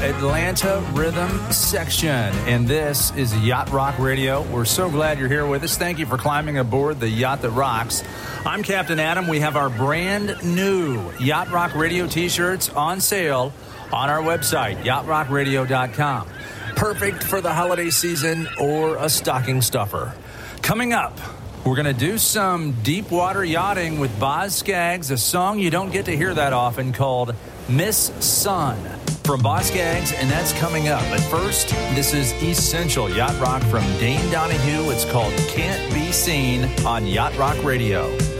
Atlanta Rhythm Section. And this is Yacht Rock Radio. We're so glad you're here with us. Thank you for climbing aboard the Yacht That Rocks. I'm Captain Adam. We have our brand new Yacht Rock Radio t-shirts on sale on our website, yachtrockradio.com. Perfect for the holiday season or a stocking stuffer. Coming up, we're going to do some deep water yachting with Boz Scaggs, a song you don't get to hear that often called Miss Sun from Boz Scaggs, and that's coming up. But first, this is Essential Yacht Rock from Dane Donahue. It's called Can't Be Seen on Yacht Rock Radio.